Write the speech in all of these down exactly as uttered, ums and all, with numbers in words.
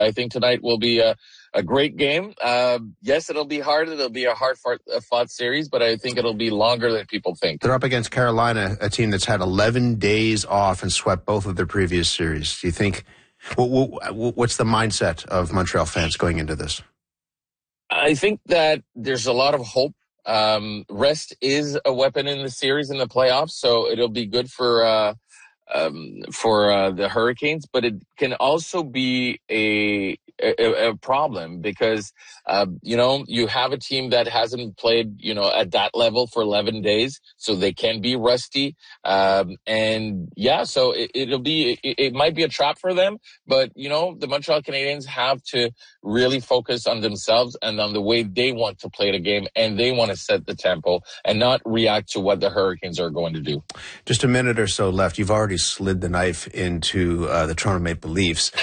I think tonight will be a, a great game. Uh, yes, it'll be hard. It'll be a hard-fought series, but I think it'll be longer than people think. They're up against Carolina, a team that's had eleven days off and swept both of their previous series. Do you think, what's the mindset of Montreal fans going into this? I think that there's a lot of hope. Um, rest is a weapon in the series in the playoffs, so it'll be good for uh, um, for uh, the Hurricanes, but it can also be a a, a problem because uh, you know you have a team that hasn't played you know at that level for eleven days, so they can be rusty. Um, and yeah, so it, it'll be it, it might be a trap for them, but you know the Montreal Canadiens have to really focus on themselves and on the way they want to play the game, and they want to set the tempo and not react to what the Hurricanes are going to do. Just a minute or so left. You've already slid the knife into uh, the Toronto Maple Leafs.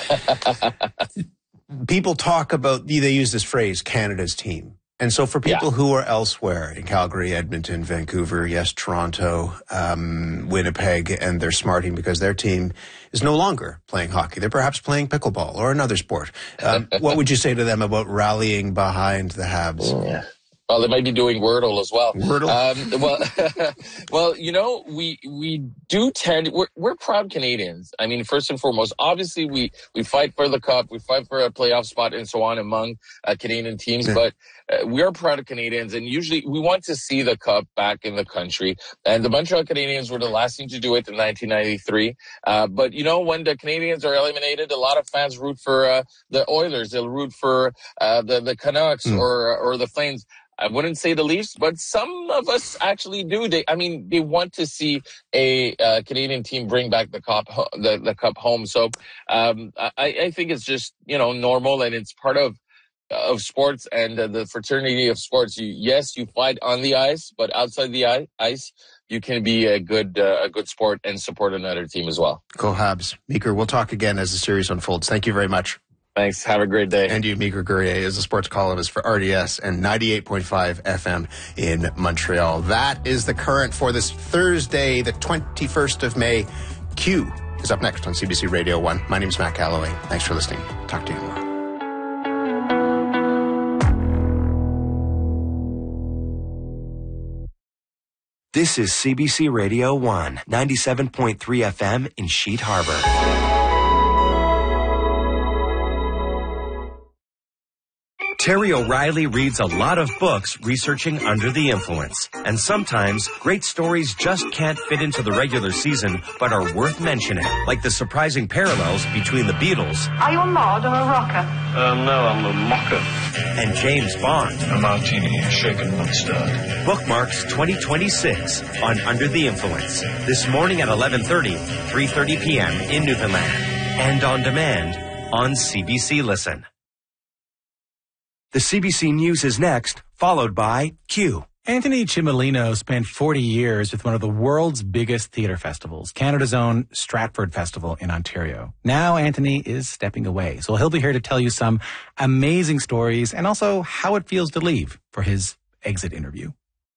People talk about, they use this phrase, Canada's team. And so for people yeah. who are elsewhere in Calgary, Edmonton, Vancouver, yes, Toronto, um, Winnipeg, and they're smarting because their team is no longer playing hockey. They're perhaps playing pickleball or another sport. Um, what would you say to them about rallying behind the Habs? Yeah. Well, they might be doing Wordle as well. Wordle? Um, well, well, you know, we we do tend, we're, we're proud Canadians. I mean, first and foremost, obviously we, we fight for the cup, we fight for a playoff spot and so on among uh, Canadian teams, yeah. but uh, we are proud of Canadians, and usually we want to see the cup back in the country. And the Montreal Canadiens were the last team to do it in nineteen ninety-three. Uh, but, you know, when the Canadians are eliminated, a lot of fans root for uh, the Oilers. They'll root for uh, the, the Canucks mm. or or the Flames. I wouldn't say the Leafs, but some of us actually do. They, I mean, they want to see a uh, Canadian team bring back the cup, the, the cup home. So um, I, I think it's just you know normal, and it's part of of sports and uh, the fraternity of sports. You, yes, you fight on the ice, but outside the ice, you can be a good uh, a good sport and support another team as well. Go Habs. Meeker, we'll talk again as the series unfolds. Thank you very much. Thanks. Have a great day. And you, Meeker Guerrier, is a sports columnist for R D S and ninety-eight point five F M in Montreal. That is the current for this Thursday, the twenty-first of May. Q is up next on C B C Radio one. My name is Matt Calloway. Thanks for listening. Talk to you tomorrow. This is C B C Radio one, ninety-seven point three F M in Sheet Harbor. Terry O'Reilly reads a lot of books researching Under the Influence. And sometimes, great stories just can't fit into the regular season, but are worth mentioning. Like the surprising parallels between the Beatles. Are you a mod or a rocker? Um, no, I'm a mocker. And James Bond. A martini, shaken not stirred. Bookmarks twenty twenty-six on Under the Influence. This morning at eleven thirty, three thirty p.m. in Newfoundland. And on demand on C B C Listen. The C B C News is next, followed by Q. Anthony Cimolino spent forty years with one of the world's biggest theater festivals, Canada's own Stratford Festival in Ontario. Now Anthony is stepping away, so he'll be here to tell you some amazing stories and also how it feels to leave for his exit interview.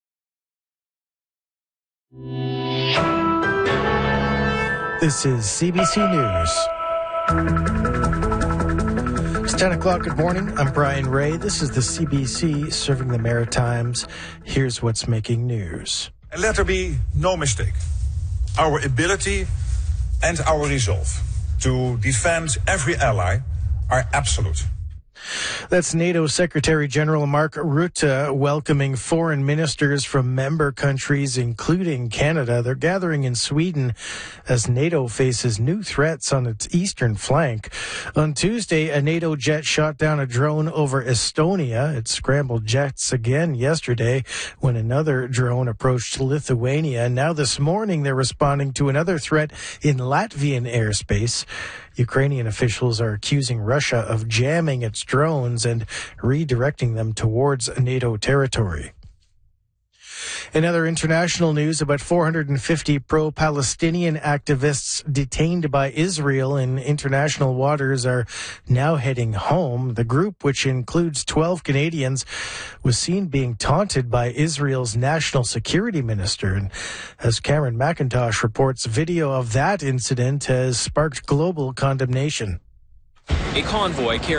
This is C B C News. It's ten o'clock. Good morning. I'm Brian Ray. This is the C B C serving the Maritimes. Here's what's making news. And let there be no mistake. Our ability and our resolve to defend every ally are absolute. That's NATO Secretary General Mark Rutte welcoming foreign ministers from member countries, including Canada. They're gathering in Sweden as NATO faces new threats on its eastern flank. On Tuesday, a NATO jet shot down a drone over Estonia. It scrambled jets again yesterday when another drone approached Lithuania. Now this morning, they're responding to another threat in Latvian airspace. Ukrainian officials are accusing Russia of jamming its drones and redirecting them towards NATO territory. In other international news, about four hundred fifty pro-Palestinian activists detained by Israel in international waters are now heading home. The group, which includes twelve Canadians, was seen being taunted by Israel's national security minister. And as Cameron McIntosh reports, video of that incident has sparked global condemnation. A convoy carrying